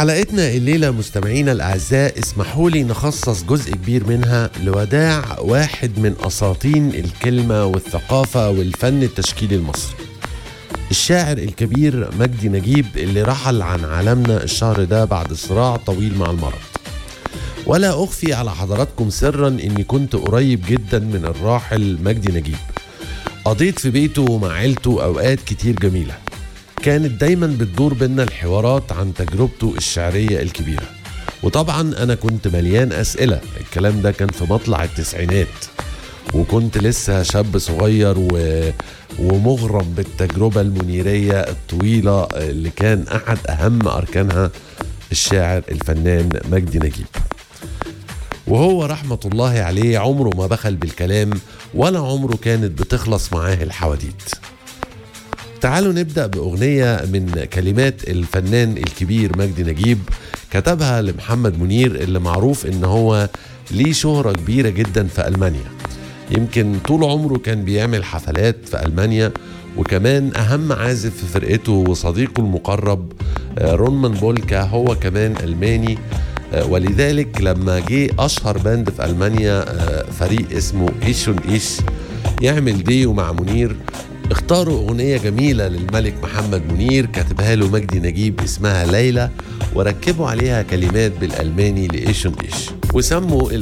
حلقتنا الليلة مستمعينا الأعزاء اسمحوا لي نخصص جزء كبير منها لوداع واحد من أساطين الكلمة والثقافة والفن التشكيلي المصري، الشاعر الكبير مجدي نجيب، اللي رحل عن عالمنا الشهر ده بعد صراع طويل مع المرض. ولا أخفي على حضراتكم سرا إني كنت قريب جدا من الراحل مجدي نجيب. قضيت في بيته ومع عيلته أوقات كتير جميلة، كانت دايما بتدور بينا الحوارات عن تجربته الشعرية الكبيرة. وطبعا أنا كنت مليان أسئلة، الكلام ده كان في مطلع التسعينات، وكنت لسه شاب صغير ومغرم بالتجربة المنيرية الطويلة اللي كان أحد أهم أركانها الشاعر الفنان مجدي نجيب. وهو رحمة الله عليه عمره ما بخل بالكلام، ولا عمره كانت بتخلص معاه الحواديت. تعالوا نبدأ بأغنية من كلمات الفنان الكبير مجدي نجيب، كتبها لمحمد منير، اللي معروف إن هو ليه شهرة كبيرة جدا في ألمانيا. يمكن طول عمره كان بيعمل حفلات في ألمانيا، وكمان أهم عازف في فرقته وصديقه المقرب رونمان بولكا هو كمان ألماني. ولذلك لما جه أشهر باند في ألمانيا فريق اسمه إيش und إيش يعمل ديو مع منير، اختاروا أغنية جميلة للملك محمد منير كتبها له مجدي نجيب اسمها ليلى، وركبوا عليها كلمات بالألماني لإيش und إيش، وسموا